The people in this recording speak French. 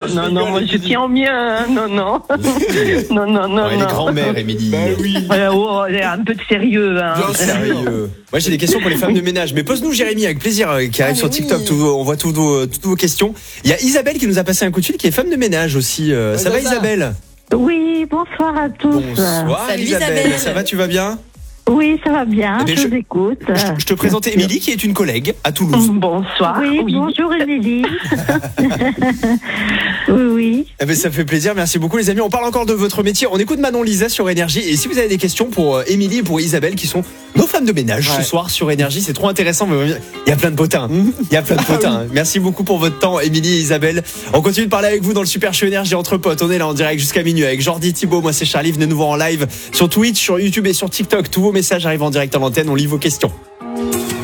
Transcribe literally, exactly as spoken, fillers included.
non, non, moi je tiens au mien, hein. non, non. non, non, non, Elle est non. grand-mère, Émilie. Bah oui. Ouais, oh, un peu de sérieux, hein. Bien sûr. Sérieux. Moi j'ai des questions pour les femmes de ménage, mais pose-nous Jérémy avec plaisir euh, qui arrive Ah, sur mais TikTok. oui. Tout vos- on voit toutes vos, toutes vos questions. Il y a Isabelle qui nous a passé un coup de fil, qui est femme de ménage aussi. Euh, Ouais, ça va ça va. Isabelle? Oui, bonsoir à tous. Bonsoir Salut, Isabelle. Isabelle. Ça va, tu vas bien? Oui, ça va bien, Eh bien, je je- vous écoute. Je, je te présente Émilie qui est une collègue à Toulouse. Bonsoir. Ah, Oui, bonjour Émilie. oui, oui. Eh ben, ça fait plaisir, merci beaucoup les amis. On parle encore de votre métier. On écoute Manon Lisa sur Énergie. Et si vous avez des questions pour euh, Émilie et pour Isabelle qui sont nos femmes de ménage Ouais. ce soir sur Énergie, c'est trop intéressant. mais Il y a plein de potins. Il y a plein de potins. Merci beaucoup pour votre temps, Émilie et Isabelle. On continue de parler avec vous dans le Super Show Énergie entre potes. On est là en direct jusqu'à minuit avec Jordi, Thibaut. Moi c'est Charlie. Venez nous voir en live sur Twitch, sur YouTube et sur TikTok. Tous vos messages arrivent en direct à l'antenne. On lit vos questions.